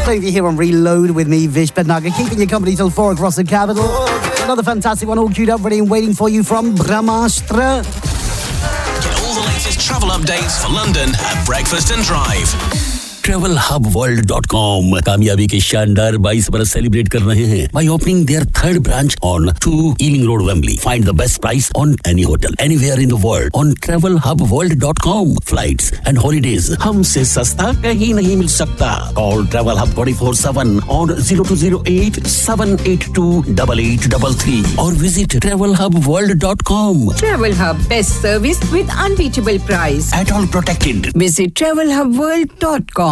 Over here on Reload with me, Vish Bednagar, keeping you company till 4 across the capital. Another fantastic one all queued up, ready and waiting for you from Brahmastra. Get all the latest travel updates for London at Breakfast and Drive. TravelHubWorld.com कामयाबी के शानदार 22 बरस celebrate कर रहे हैं by opening their third branch on 2 Ealing Road, Wembley. Find the best price on any hotel anywhere in the world on TravelHubWorld.com. Flights and holidays हमसे सस्ता कहीं नहीं मिल सकता. Call Travel Hub 24/7 on 0208-782-8833 or visit TravelHubWorld.com. Travel Hub, best service with unbeatable price. At all protected. Visit TravelHubWorld.com.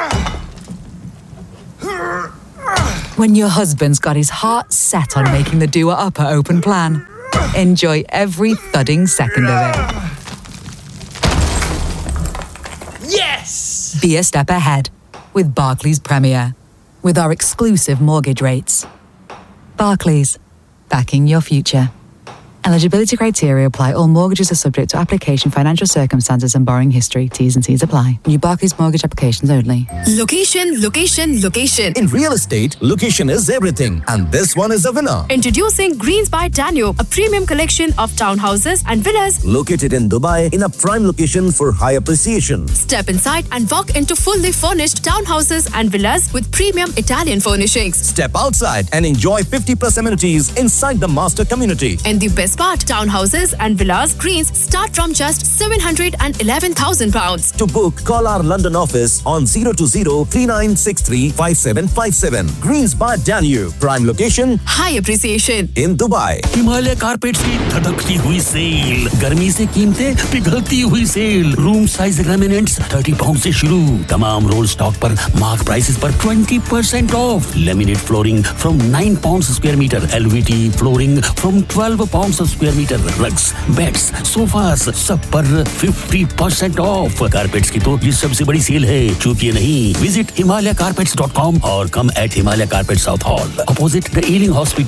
When your husband's got his heart set on making the Dua Upper open plan, enjoy every thudding second of it. Yes! Be a step ahead with Barclays Premier with our exclusive mortgage rates. Barclays, backing your future. Eligibility criteria apply. All mortgages are subject to application, financial circumstances and borrowing history. T's and C's apply. New Barclays mortgage applications only. Location, location, location. In real estate, location is everything. And this one is a winner. Introducing Greens by Danube, a premium collection of townhouses and villas located in Dubai in a prime location for high appreciation. Step inside and walk into fully furnished townhouses and villas with premium Italian furnishings. Step outside and enjoy 50+ amenities inside the master community. And the best part, townhouses and villas Greens start from just £711,000. To book, call our London office on 020-3963-5757. Greens by Danube, prime location, high appreciation in Dubai. Himalaya carpets की धधकती हुई cell, गर्मी से कीमतें पिघलती हुई cell, room size laminates 30 pound से शुरू, तमाम role stock पर मार्क प्राइसेस पर 20% of, laminate flooring from 9 pound square metre, LVT flooring from 12 pound square metre, rugs, beds, sofas सब पर 50% ऑफ. कारपेट्स की तो ये सबसे बड़ी सेल है, चूकिए नहीं. विजिट himalaycarpets.com और कम eight Himalaya carpet south hall, opposite the ailing hospital.